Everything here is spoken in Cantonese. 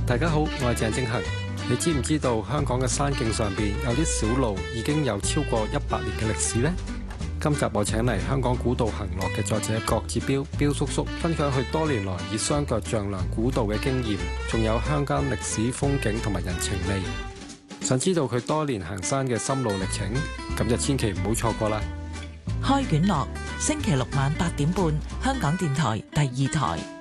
大家好，我係鄭正恒。你知唔知道香港嘅山徑上邊有啲小路已經有超過100年嘅歷史呢？今集我請嚟香港古道行樂嘅作者郭志標標叔叔，分享佢多年來以雙腳丈量古道嘅經驗，仲有鄉間歷史風景同埋人情味。想知道佢多年行山嘅心路歷程，咁就千祈唔好錯過啦！ 開卷樂，星期六晚8點半，香港電台第2台。